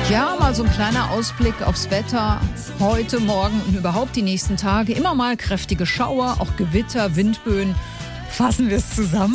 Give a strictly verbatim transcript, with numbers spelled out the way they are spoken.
Ja, mal so ein kleiner Ausblick aufs Wetter heute, morgen und überhaupt die nächsten Tage. Immer mal kräftige Schauer, auch Gewitter, Windböen. Fassen wir es zusammen.